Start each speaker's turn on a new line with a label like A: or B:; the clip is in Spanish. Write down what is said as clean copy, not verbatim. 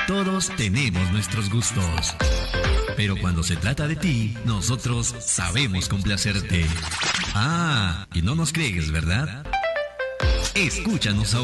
A: Todos tenemos nuestros gustos. Pero cuando se trata de ti, nosotros sabemos complacerte. Ah, y no nos crees, ¿verdad? Escúchanos ahora.